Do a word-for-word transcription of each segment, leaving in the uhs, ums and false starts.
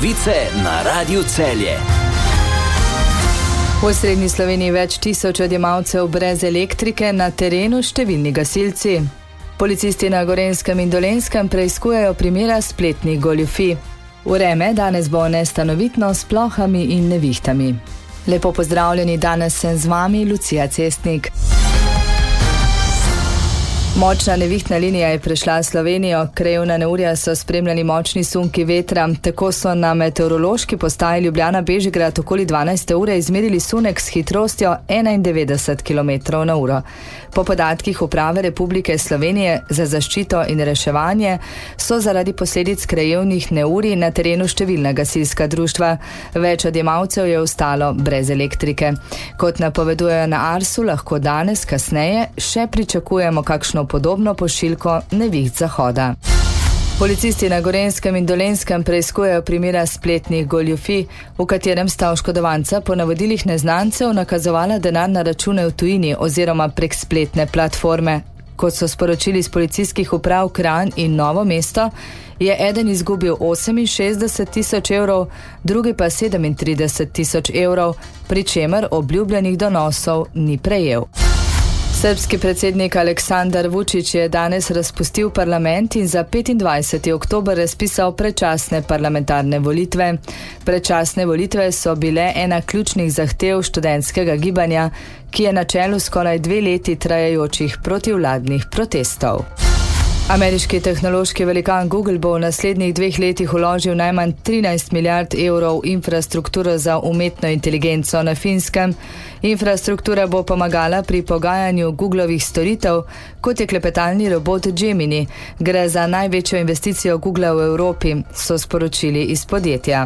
Novice na Radiu Celje. V osrednji Sloveniji več tisoč odjemalcev brez elektrike, na terenu številni gasilci. Policisti na Gorenjskem in Dolenjskem preiskujejo primera spletnih goljufij. Vreme danes bo nestanovitno s plohami in nevihtami. Lepo pozdravljeni, danes sem z vami Lucija Cestnik. Močna nevihtna linija je prešla Slovenijo, krajevna neurja so spremljali močni sunki vetra, tako so na meteorološki postaji Ljubljana Bežigrad okoli dvanajste ure izmerili sunek s hitrostjo enaindevetdeset kilometrov na uro. Po podatkih Uprave Republike Slovenije za zaščito in reševanje so zaradi posledic krajevnih neurij na terenu številna gasilska društva. Več odjemalcev je ostalo brez elektrike. Kot napovedujejo na Arsu, lahko danes, kasneje, še pričakujemo kakšno podobno pošiljko neviht zahoda. Policisti na Gorenjskem in Dolenjskem preiskujejo primera spletnih goljufij, v katerem sta oškodovanca po navodilih neznancev nakazovala denar na račune v tujini oziroma prek spletne platforme. Kot so sporočili z policijskih uprav Kranj in Novo mesto, je eden izgubil oseminšestdeset tisoč evrov, drugi pa sedemintrideset tisoč evrov, pri čemer obljubljenih donosov ni prejel. Srbski predsednik Aleksandar Vučić je danes razpustil parlament in za petindvajseti oktober razpisal predčasne parlamentarne volitve. Predčasne volitve so bile ena ključnih zahtev študentskega gibanja, ki je na čelu skoraj dve leti trajajočih protivladnih protestov. Ameriški tehnološki velikan Google bo v naslednjih dveh letih vložil najmanj trinajst milijard evrov v infrastrukturo za umetno inteligenco na Finskem. Infrastruktura bo pomagala pri pogajanju Googlovih storitev, kot je klepetalni robot Gemini. Gre za največjo investicijo Googlea v Evropi, so sporočili iz podjetja.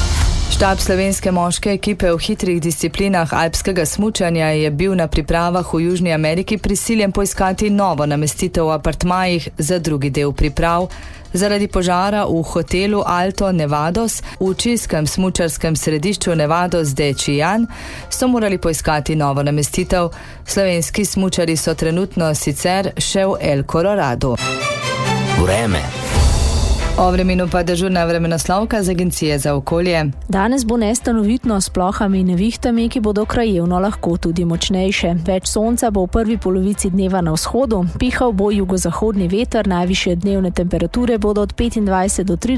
Štab slovenske moške ekipe v hitrih disciplinah alpskega smučanja je bil na pripravah v Južni Ameriki prisiljen poiskati novo namestitev v apartmajih za drugi del priprav. Zaradi požara v hotelu Alto Nevados v čilskem smučarskem središču Nevados de Chillán so morali poiskati novo namestitev. Slovenski smučari so trenutno sicer še v El Coloradu. Vreme. O vremenu pa dežurna vremenoslovka z Agencije za okolje. Danes bo nestanovitno s plohami in nevihtami, ki bodo krajevno lahko tudi močnejše. Več sonca bo v prvi polovici dneva na vzhodu, pihal bo jugozahodni veter, najvišje dnevne temperature bodo od petindvajset do trideset